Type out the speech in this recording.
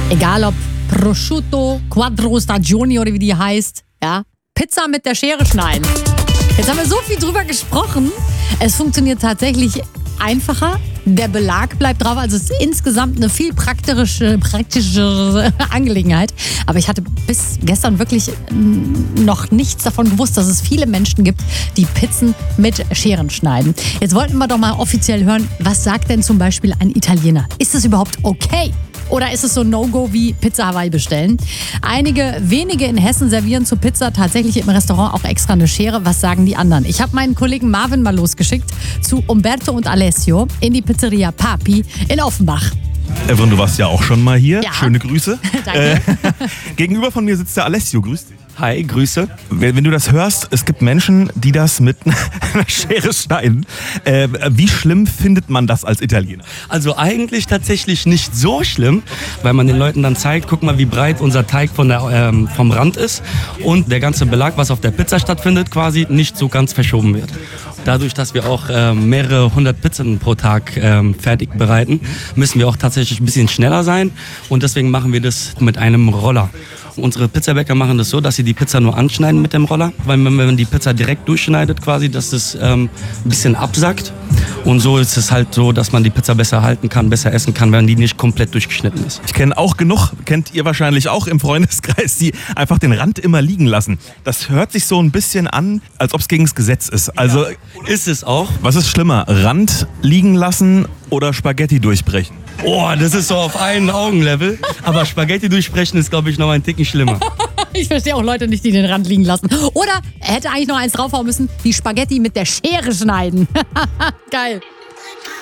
Egal ob Prosciutto, Quattro Stagioni oder wie die heißt. Ja, Pizza mit der Schere schneiden. Jetzt haben wir so viel drüber gesprochen. Es funktioniert tatsächlich einfacher. Der Belag bleibt drauf. Also es ist insgesamt eine viel praktischere Angelegenheit. Aber ich hatte bis gestern wirklich noch nichts davon gewusst, dass es viele Menschen gibt, die Pizzen mit Scheren schneiden. Jetzt wollten wir doch mal offiziell hören, was sagt denn zum Beispiel ein Italiener? Ist es überhaupt okay? Oder ist es so ein No-Go wie Pizza Hawaii bestellen? Einige wenige in Hessen servieren zur Pizza tatsächlich im Restaurant auch extra eine Schere. Was sagen die anderen? Ich habe meinen Kollegen Marvin mal losgeschickt zu Umberto und Alessio in die Pizzeria Papi in Offenbach. Evren, du warst ja auch schon mal hier. Ja. Schöne Grüße. Danke. Gegenüber von mir sitzt der Alessio. Grüß dich. Hi, Grüße. Wenn du das hörst, es gibt Menschen, die das mit einer Schere schneiden. Wie schlimm findet man das als Italiener? Also eigentlich tatsächlich nicht so schlimm, weil man den Leuten dann zeigt, guck mal, wie breit unser Teig vom Rand ist und der ganze Belag, was auf der Pizza stattfindet, quasi nicht so ganz verschoben wird. Dadurch, dass wir auch mehrere hundert Pizzen pro Tag fertig bereiten, müssen wir auch tatsächlich ein bisschen schneller sein und deswegen machen wir das mit einem Roller. Unsere Pizzabäcker machen das so, dass sie die Pizza nur anschneiden mit dem Roller, weil wenn man die Pizza direkt durchschneidet quasi, dass es ein bisschen absackt. Und so ist es halt so, dass man die Pizza besser halten kann, besser essen kann, wenn die nicht komplett durchgeschnitten ist. Ich kenne auch genug, kennt ihr wahrscheinlich auch im Freundeskreis, die einfach den Rand immer liegen lassen. Das hört sich so ein bisschen an, als ob es gegen das Gesetz ist. Also Ist es auch. was ist schlimmer, Rand liegen lassen oder Spaghetti durchbrechen? Oh, das ist so auf einen Augenlevel. Aber Spaghetti durchbrechen ist, glaube ich, noch ein Ticken schlimmer. Ich verstehe auch Leute nicht, die den Rand liegen lassen. Oder er hätte eigentlich noch eins draufhauen müssen, die Spaghetti mit der Schere schneiden. Geil.